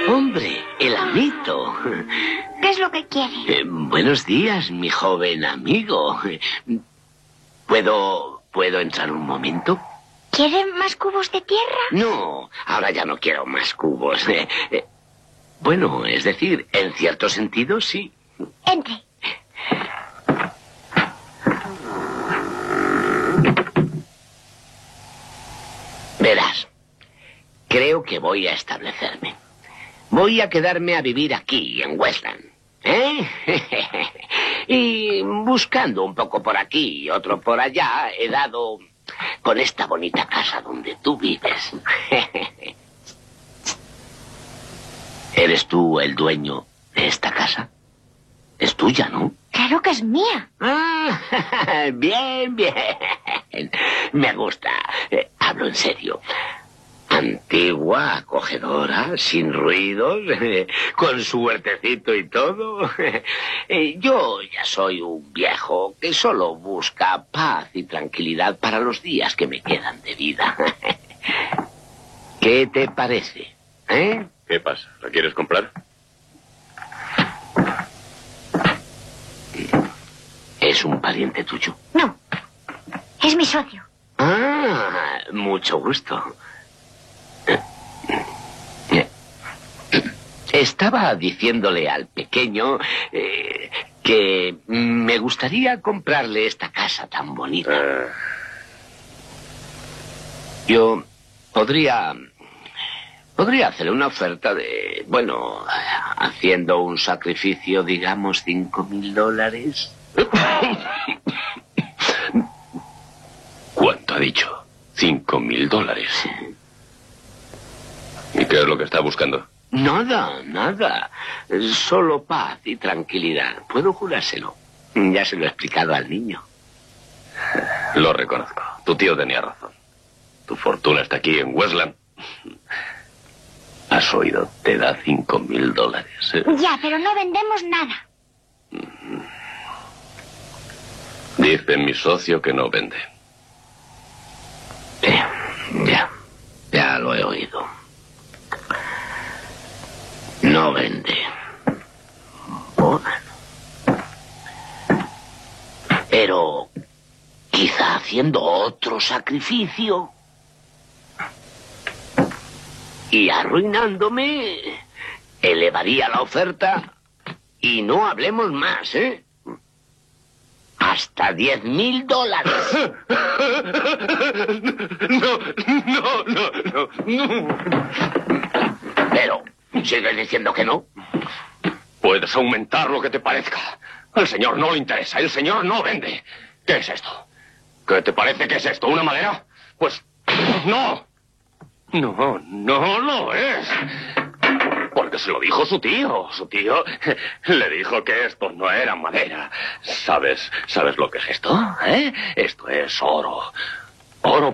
Hombre, el amito. ¿Qué es lo que quiere? Buenos días, mi joven amigo. ¿Puedo entrar un momento? ¿Quiere más cubos de tierra? No, ahora ya no quiero más cubos. Bueno, es decir, en cierto sentido, sí. Entre. Verás, creo que voy a establecerme. Voy a quedarme a vivir aquí, en Westland. Y buscando un poco por aquí y otro por allá, he dado con esta bonita casa donde tú vives. ¿Eres tú el dueño de esta casa? Es tuya, ¿no? Claro que es mía. Ah, bien, bien. Me gusta. Hablo en serio. Antigua, acogedora, sin ruidos, con su huertecito y todo. Yo ya soy un viejo que solo busca paz y tranquilidad para los días que me quedan de vida. ¿Qué te parece? ¿Qué pasa? ¿La quieres comprar? ¿Es un pariente tuyo? No, es mi socio. Ah, mucho gusto. Estaba diciéndole al pequeño que me gustaría comprarle esta casa tan bonita. Yo podría hacerle una oferta de, bueno, haciendo un sacrificio, digamos, $5,000. ¿Cuánto ha dicho? $5,000. ¿Y qué es lo que está buscando? Nada. Solo paz y tranquilidad. Puedo jurárselo. Ya se lo he explicado al niño. Lo reconozco. Tu tío tenía razón. Tu fortuna está aquí en Westland. ¿Has oído? Te da $5,000. Ya, pero no vendemos nada. Dice mi socio que no vende. Ya lo he oído. No vende. Bueno. Pero quizá haciendo otro sacrificio y arruinándome, elevaría la oferta y no hablemos más, Hasta $10,000. No. Pero, ¿sigues diciendo que no? Puedes aumentar lo que te parezca. Al señor no le interesa, el señor no vende. ¿Qué es esto? ¿Qué te parece que es esto? ¿Una madera? Pues no. No lo es. Porque se lo dijo su tío. Su tío le dijo que esto no era madera. ¿Sabes lo que es esto? Esto es oro. Oro